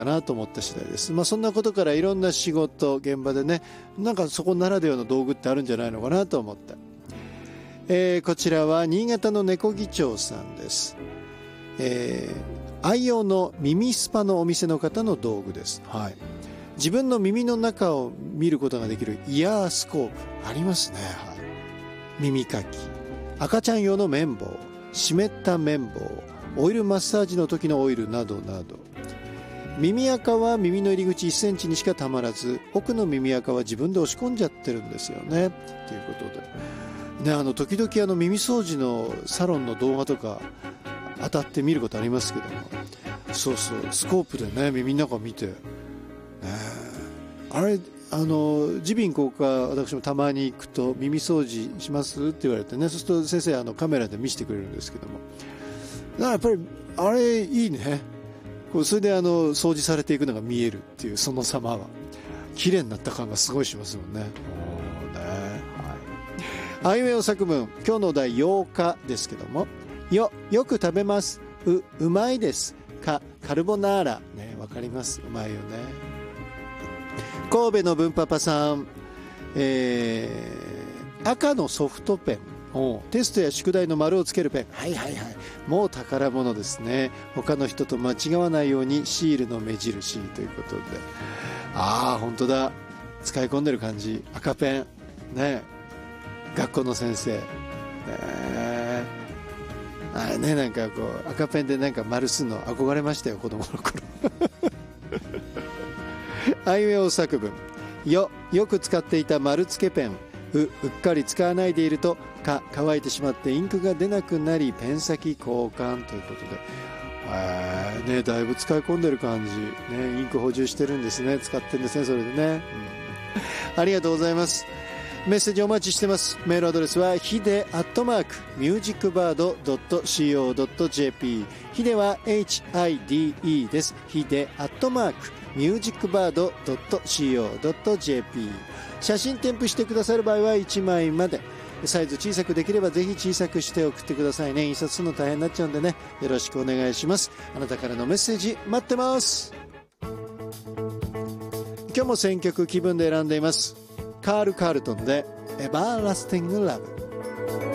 かなと思った次第です。そんなことからいろんな仕事現場でね、なんかそこならではの道具ってあるんじゃないのかなと思った。こちらは新潟の猫議長さんです。愛用の耳スパのお店の方の道具です。はい。自分の耳の中を見ることができるイヤースコープありますね。はい。耳かき、赤ちゃん用の綿棒、湿った綿棒、オイルマッサージの時のオイルなどなど。耳垢は耳の入り口1センチにしかたまらず、奥の耳垢は自分で押し込んじゃってるんですよね。ということでね、時々耳掃除のサロンの動画とか当たって見ることありますけども、そうそう、スコープでね耳の中見て、あれ耳鼻咽喉科私もたまに行くと耳掃除しますって言われてね、そうすると先生カメラで見せてくれるんですけども、やっぱりあれいいね。それで掃除されていくのが見えるっていうその様は綺麗になった感がすごいしますもんね。あいうえお作文、今日のお題8日ですけども、よく食べます、うまいです、カルボナーラね、わかります、うまいよね。神戸の文パパさん、赤のソフトペン、テストや宿題の丸をつけるペン、はいはいはい、もう宝物ですね。他の人と間違わないようにシールの目印ということで、本当だ、使い込んでる感じ。赤ペンね、学校の先生あれね、なんか赤ペンでなんか丸するの憧れましたよ、子供の頃あいうえお作文、よく使っていた丸付けペン、うっかり使わないでいると乾いてしまってインクが出なくなりペン先交換ということで、だいぶ使い込んでる感じ、ね、インク補充してるんですね、使ってるんですね、それでね、ありがとうございます。メッセージお待ちしてます。メールアドレスはhide@musicbird.co.jp、 hideは HIDE です。hide@musicbird.co.jp、 写真添付してくださる場合は1枚まで、サイズ小さくできればぜひ小さくして送ってくださいね。印刷するの大変になっちゃうんでね、よろしくお願いします。あなたからのメッセージ待ってます。今日も選曲気分で選んでいます。カール・カールトンでエバーラスティング・ラブ。